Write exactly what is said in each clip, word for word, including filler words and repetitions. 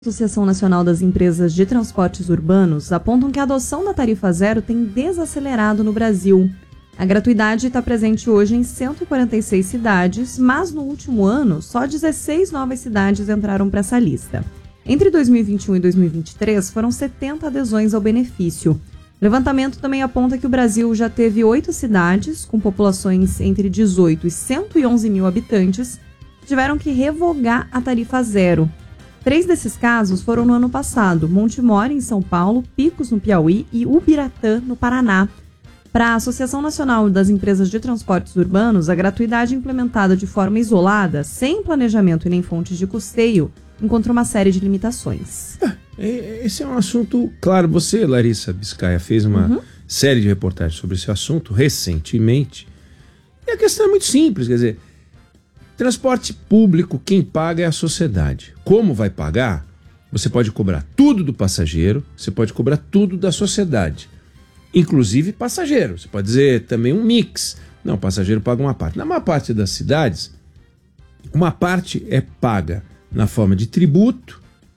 A Associação Nacional das Empresas de Transportes Urbanos apontam que a adoção da tarifa zero tem desacelerado no Brasil. A gratuidade está presente hoje em cento e quarenta e seis cidades, mas no último ano só dezesseis novas cidades entraram para essa lista. Entre dois mil e vinte e um e dois mil e vinte e três foram setenta adesões ao benefício. O levantamento também aponta que o Brasil já teve oito cidades, com populações entre dezoito e cento e onze mil habitantes, que tiveram que revogar a tarifa zero. Três desses casos foram no ano passado: Montemor, em São Paulo, Picos, no Piauí, e Ubiratã, no Paraná. Para a Associação Nacional das Empresas de Transportes Urbanos, a gratuidade implementada de forma isolada, sem planejamento e nem fontes de custeio, encontra uma série de limitações. É, esse é um assunto, claro, você, Larissa Biscaia, fez uma uhum. série de reportagens sobre esse assunto recentemente. E a questão é muito simples, quer dizer, transporte público, quem paga é a sociedade. Como vai pagar? Você pode cobrar tudo do passageiro, você pode cobrar tudo da sociedade. Inclusive passageiro. Você pode dizer também um mix. Não, o passageiro paga uma parte. Na maior parte das cidades, uma parte é paga na forma de tributo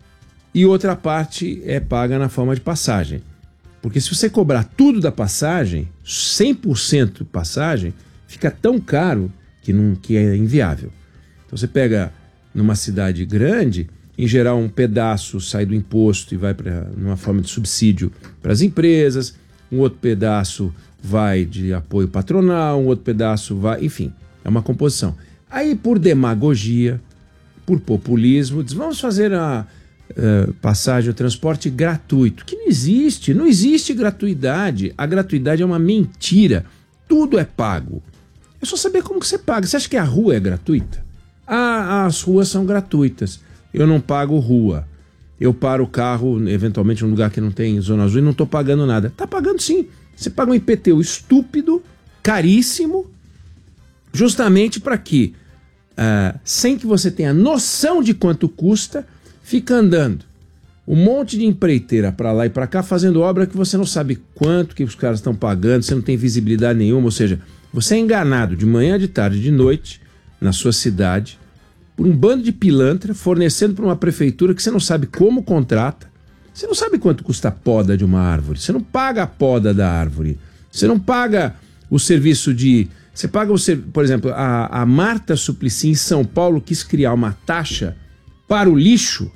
e outra parte é paga na forma de passagem. Porque se você cobrar tudo da passagem, cem por cento passagem, fica tão caro que, não, que é inviável. Então você pega numa cidade grande, em geral um pedaço sai do imposto e vai para numa forma de subsídio para as empresas, um outro pedaço vai de apoio patronal, um outro pedaço vai... Enfim, é uma composição. Aí, por demagogia, por populismo, diz, vamos fazer a uh, passagem, o transporte gratuito, que não existe, não existe gratuidade. A gratuidade é uma mentira. Tudo é pago. É só saber como que você paga. Você acha que a rua é gratuita? Ah, as ruas são gratuitas. Eu não pago rua. Eu paro o carro, eventualmente, num lugar que não tem zona azul e não estou pagando nada. Está pagando sim. Você paga um I P T U estúpido, caríssimo, justamente para que, uh, sem que você tenha noção de quanto custa, fica andando um monte de empreiteira para lá e para cá, fazendo obra que você não sabe quanto que os caras estão pagando, você não tem visibilidade nenhuma, ou seja, você é enganado de manhã, de tarde, de noite, na sua cidade, por um bando de pilantra, fornecendo para uma prefeitura que você não sabe como contrata. Você não sabe quanto custa a poda de uma árvore. Você não paga a poda da árvore. Você não paga o serviço de... Você paga, o ser... Por exemplo, a, a Marta Suplicy em São Paulo quis criar uma taxa para o lixo.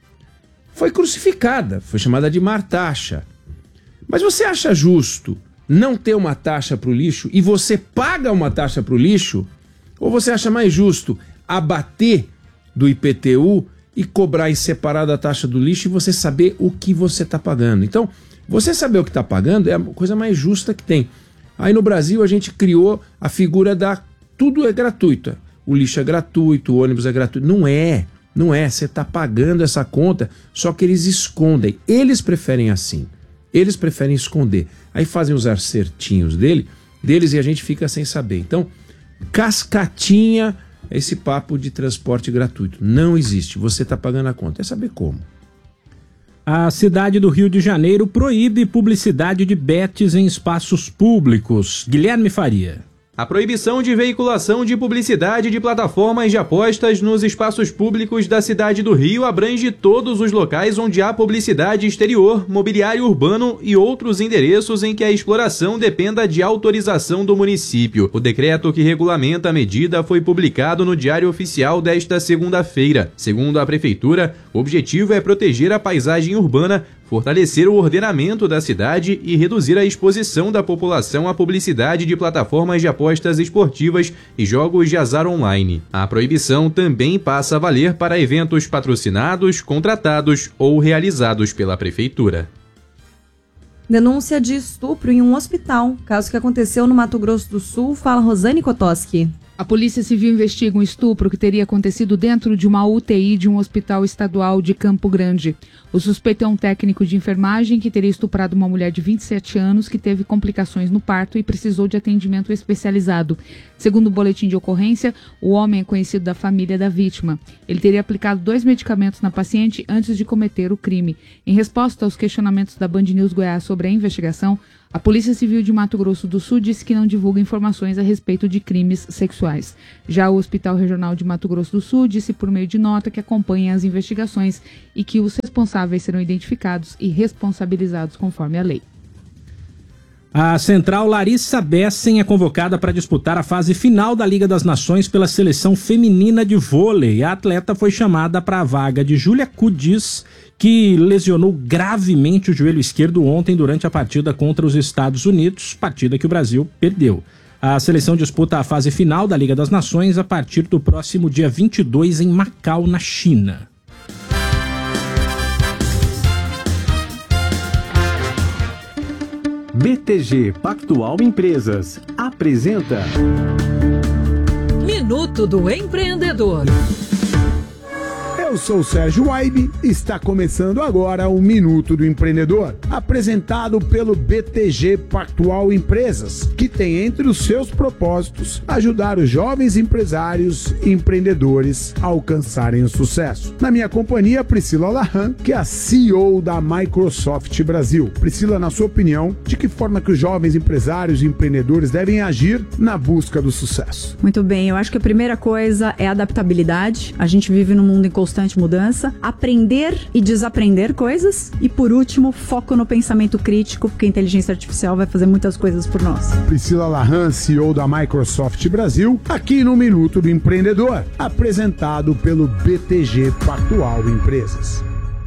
Foi crucificada, foi chamada de martaxa. Mas você acha justo não ter uma taxa para o lixo e você paga uma taxa para o lixo? Ou você acha mais justo abater do I P T U e cobrar em separado a taxa do lixo e você saber o que você está pagando? Então, você saber o que está pagando é a coisa mais justa que tem. Aí no Brasil a gente criou a figura da tudo é gratuito. O lixo é gratuito, o ônibus é gratuito. Não é, não é. Você está pagando essa conta, só que eles escondem. Eles preferem assim. Eles preferem esconder. Aí fazem os acertinhos dele, deles e a gente fica sem saber. Então, cascatinha... Esse papo de transporte gratuito não existe. Você está pagando a conta. É saber como. A cidade do Rio de Janeiro proíbe publicidade de bets em espaços públicos. Guilherme Faria. A proibição de veiculação de publicidade de plataformas de apostas nos espaços públicos da cidade do Rio abrange todos os locais onde há publicidade exterior, mobiliário urbano e outros endereços em que a exploração dependa de autorização do município. O decreto que regulamenta a medida foi publicado no Diário Oficial desta segunda-feira. Segundo a Prefeitura, o objetivo é proteger a paisagem urbana, fortalecer o ordenamento da cidade e reduzir a exposição da população à publicidade de plataformas de apostas esportivas e jogos de azar online. A proibição também passa a valer para eventos patrocinados, contratados ou realizados pela Prefeitura. Denúncia de estupro em um hospital. Caso que aconteceu no Mato Grosso do Sul, fala Rosane Kotoski. A Polícia Civil investiga um estupro que teria acontecido dentro de uma U T I de um hospital estadual de Campo Grande. O suspeito é um técnico de enfermagem que teria estuprado uma mulher de vinte e sete anos que teve complicações no parto e precisou de atendimento especializado. Segundo o boletim de ocorrência, o homem é conhecido da família da vítima. Ele teria aplicado dois medicamentos na paciente antes de cometer o crime. Em resposta aos questionamentos da Band News Goiás sobre a investigação, A Polícia Civil de Mato Grosso do Sul disse que não divulga informações a respeito de crimes sexuais. Já o Hospital Regional de Mato Grosso do Sul disse por meio de nota que acompanha as investigações e que os responsáveis serão identificados e responsabilizados conforme a lei. A central Larissa Bessen é convocada para disputar a fase final da Liga das Nações pela seleção feminina de vôlei. A atleta foi chamada para a vaga de Júlia Cudis, que lesionou gravemente o joelho esquerdo ontem durante a partida contra os Estados Unidos, partida que o Brasil perdeu. A seleção disputa a fase final da Liga das Nações a partir do próximo dia vinte e dois em Macau, na China. B T G Pactual Empresas apresenta Minuto do Empreendedor. Eu sou o Sérgio Waibe e está começando agora o Minuto do Empreendedor, apresentado pelo B T G Pactual Empresas, que tem entre os seus propósitos ajudar os jovens empresários e empreendedores a alcançarem o sucesso. Na minha companhia, Priscila Lahan, que é a C E O da Microsoft Brasil. Priscila, na sua opinião, de que forma que os jovens empresários e empreendedores devem agir na busca do sucesso? Muito bem, eu acho que a primeira coisa é adaptabilidade. A gente vive num mundo em constante mudança, aprender e desaprender coisas e, por último, foco no pensamento crítico, porque a inteligência artificial vai fazer muitas coisas por nós. Priscila Lahan, C E O da Microsoft Brasil, aqui no Minuto do Empreendedor, apresentado pelo B T G Pactual Empresas.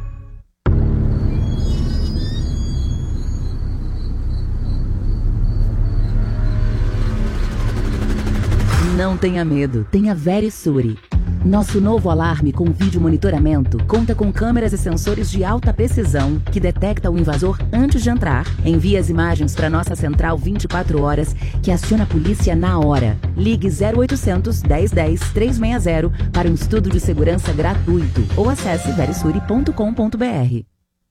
Não tenha medo, tenha Verisure. Nosso novo alarme com vídeo monitoramento conta com câmeras e sensores de alta precisão que detecta o invasor antes de entrar, envia as imagens para nossa central vinte e quatro horas, que aciona a polícia na hora. Ligue zero oitocentos, dez dez, trezentos e sessenta para um estudo de segurança gratuito ou acesse verisure ponto com ponto b r.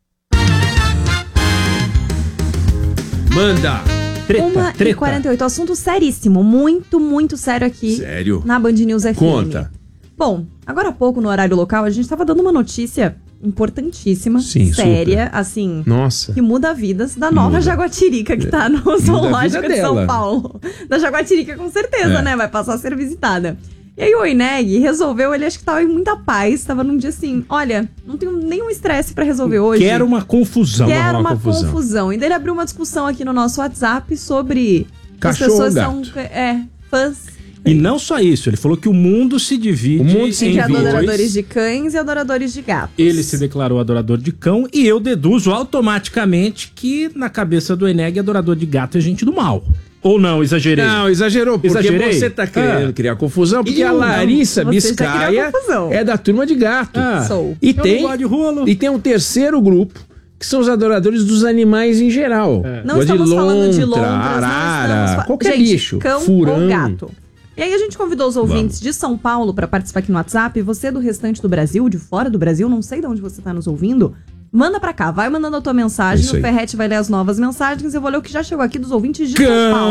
Manda! Treta, uma treta. e quarenta e oito, assunto seríssimo, muito, muito sério aqui. Sério? Na Band News F M. Conta. Bom, agora há pouco no horário local a gente tava dando uma notícia importantíssima, Sim, séria, super. assim, Nossa. que muda vidas da nova Muda. jaguatirica que tá no Muda a zoológico vida de São dela. Paulo. Da jaguatirica com certeza, É. né? Vai passar a ser visitada. E aí o Ineg resolveu, ele acho que tava em muita paz, tava num dia assim, olha, não tenho nenhum estresse pra resolver hoje. Quero uma confusão. Quero uma uma confusão. confusão. E daí ele abriu uma discussão aqui no nosso WhatsApp sobre Cachorro as pessoas ou gato? são é, fãs E não só isso, ele falou que o mundo se divide O mundo se em entre divide. dois. adoradores de cães e adoradores de gatos. Ele se declarou adorador de cão e eu deduzo automaticamente que na cabeça do Eneg, adorador de gato é gente do mal. Ou não, exagerei? Não, exagerou, porque Exagerei? você tá querendo Ah. criar confusão, porque E a não, Larissa você já criou Biscaia confusão. é da turma de gato. Ah. Sou. E Eu tem, não gosto de rolo. e tem um terceiro grupo, que são os adoradores dos animais em geral. É. Não Gosta estamos falando de lontra, lontras, não arara, estamos fa- qualquer Gente, bicho, cão furão. ou gato. E aí a gente convidou os ouvintes de São Paulo pra participar aqui no WhatsApp. Você do restante do Brasil, de fora do Brasil, não sei de onde você tá nos ouvindo. Manda pra cá, vai mandando a tua mensagem. Isso O aí. Ferrete vai ler as novas mensagens. Eu vou ler o que já chegou aqui dos ouvintes de São Paulo.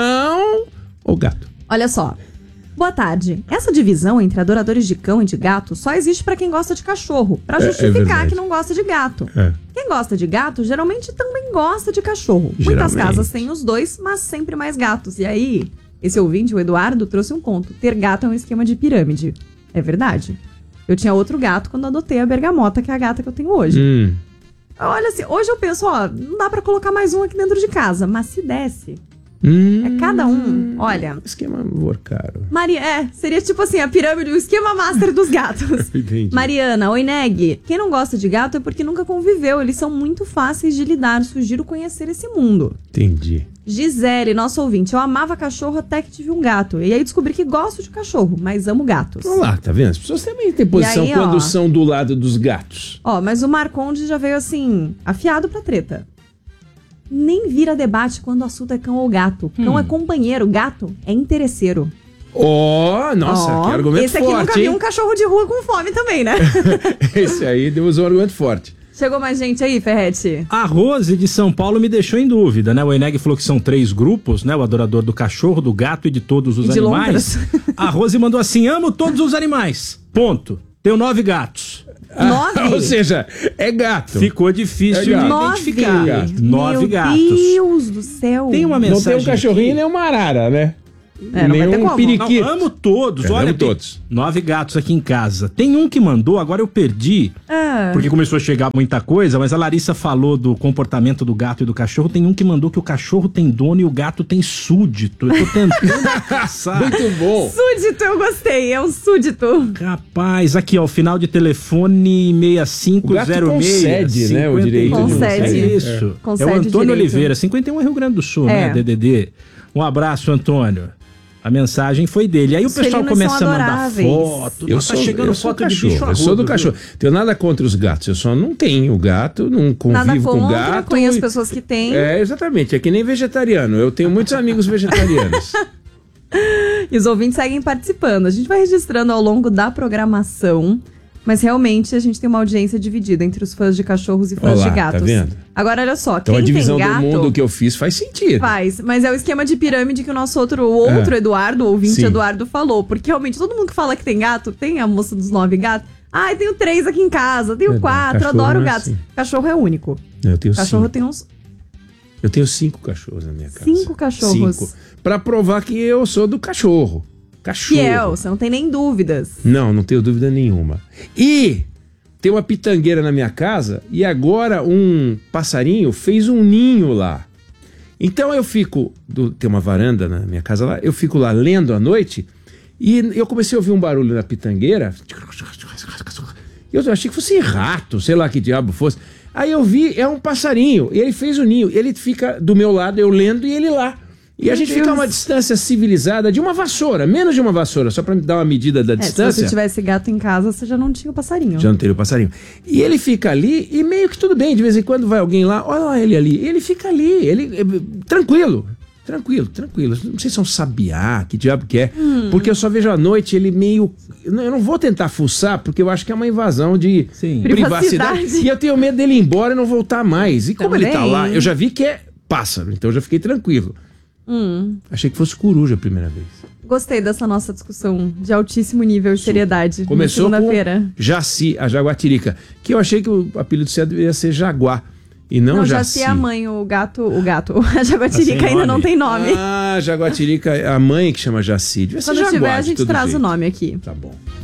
Cão ou gato? Olha só. Boa tarde. Essa divisão entre adoradores de cão e de gato só existe pra quem gosta de cachorro, pra É- é justificar verdade. que não gosta de gato. É. Quem gosta de gato geralmente também gosta de cachorro. Muitas Geralmente. casas têm os dois, mas sempre mais gatos. E aí, esse ouvinte, o Eduardo, trouxe um conto. Ter gato é um esquema de pirâmide. É verdade. Eu tinha outro gato quando adotei a Bergamota, que é a gata que eu tenho hoje. Hum. Olha assim, hoje eu penso, ó, não dá pra colocar mais um aqui dentro de casa, mas se desse, Hum. é cada um. Olha, Esquema amor caro. Maria, é, seria tipo assim, a pirâmide, o esquema master dos gatos. Entendi. Mariana, oi Neg. Quem não gosta de gato é porque nunca conviveu, eles são muito fáceis de lidar, sugiro conhecer esse mundo. Entendi. Gisele, nosso ouvinte, eu amava cachorro até que tive um gato. E aí descobri que gosto de cachorro, mas amo gatos. Olha lá, tá vendo? As pessoas também têm posição aí, quando ó. são do lado dos gatos. Ó, mas o Marconde já veio assim, afiado pra treta. Nem vira debate quando o assunto é cão ou gato. Cão Hum. é companheiro, gato é interesseiro. Ó, nossa, Ó, que argumento esse aqui forte, nunca viu hein? um cachorro de rua com fome também, né? Esse aí deu um argumento forte. Chegou mais gente aí, Ferrete? A Rose de São Paulo me deixou em dúvida, né? O Eneg falou que são três grupos, né? O adorador do cachorro, do gato e de todos os E de animais. lontras. A Rose mandou assim: amo todos os animais. Ponto. Tenho nove gatos. Nove? Ou seja, é gato. Ficou difícil É de gato. identificar. Gato. Nove Meu gatos. Deus do céu. Tem uma Não mensagem tem um cachorrinho aqui. nem uma arara, né? É, não vai ter Nenhum como. periquito. Não, amo todos. É, Olha, amo tem todos. nove gatos aqui em casa. Tem um que mandou, agora eu perdi, Ah. porque começou a chegar muita coisa, mas a Larissa falou do comportamento do gato e do cachorro. Tem um que mandou que o cachorro tem dono e o gato tem súdito. Eu tô tentando caçar. Muito bom. Súdito, eu gostei. É um súdito. Rapaz, aqui ó, o final de telefone seis cinco zero seis. O gato concede, né, o direito de- Concede. É isso. É. É, Concede o Antônio direito. Oliveira, cinquenta e um é Rio Grande do Sul, É. né, D D D? Um abraço, Antônio. A mensagem foi dele. Aí Os o pessoal felinos começa são a mandar adoráveis. foto. Eu Nossa, sou, tá chegando eu sou foto de cachorro, bicho eu sou do arrudo, cachorro. viu? Tenho nada contra os gatos, eu só não tenho gato, não Nada convivo com contra, gato. conheço e- pessoas que têm. É, exatamente, é que nem vegetariano. Eu tenho muitos amigos vegetarianos. E os ouvintes seguem participando. A gente vai registrando ao longo da programação, mas realmente a gente tem uma audiência dividida entre os fãs de cachorros e fãs Olha lá, de gatos. tá vendo? Agora, olha só, Então quem a divisão tem gato do mundo que eu fiz faz sentido. faz, mas é o esquema de pirâmide que o nosso outro, o outro É. Eduardo, o ouvinte Sim. Eduardo, falou. Porque realmente todo mundo que fala que tem gato, tem a moça dos nove gatos. Ai, tenho três aqui em casa, tenho Verdade, quatro, cachorro adoro não é gatos. assim. Cachorro é único. Eu tenho Cachorro cinco. tem uns Eu tenho cinco cachorros na minha casa. cinco cachorros. Cinco. Pra provar que eu sou do cachorro. Cachorro. Fiel, você não tem nem dúvidas. Não, não tenho dúvida nenhuma. E tem uma pitangueira na minha casa e agora um passarinho fez um ninho lá. Então eu fico, do- tem uma varanda na minha casa lá, eu fico lá lendo à noite e eu comecei a ouvir um barulho na pitangueira. Eu achei que fosse rato, sei lá que diabo fosse. Aí eu vi, é um passarinho, e ele fez o ninho. Ele fica do meu lado, eu lendo e ele lá. E a Meu gente Deus. fica a uma distância civilizada de uma vassoura, menos de uma vassoura, só pra me dar uma medida da É, se distância. você tivesse gato em casa, você já não tinha o passarinho. Já não teria o passarinho. E ele fica ali e meio que tudo bem. De vez em quando vai alguém lá, olha lá ele ali. Ele fica ali, ele eh, tranquilo. Tranquilo, tranquilo. Não sei se é um sabiá, que diabo que é. Hum. Porque eu só vejo à noite ele meio... Eu não vou tentar fuçar, porque eu acho que é uma invasão de Sim. privacidade. Privacidade. E eu tenho medo dele ir embora e não voltar mais. E como Também. ele tá lá, eu já vi que é pássaro. Então eu já fiquei tranquilo. Hum. Achei que fosse coruja a primeira vez. Gostei dessa nossa discussão de altíssimo nível de seriedade. Começou na com segunda-feira. Jaci, a jaguatirica. Que eu achei que o apelido certo deveria ser Jaguar. E não, Não, Jaci. Jaci é a mãe, o gato, o gato. A jaguatirica Sem ainda nome. não tem nome. Ah, jaguatirica é a mãe que chama Jaci. Devia ser Quando Jaguar, tiver, a de gente todo traz jeito. o nome aqui. Tá bom.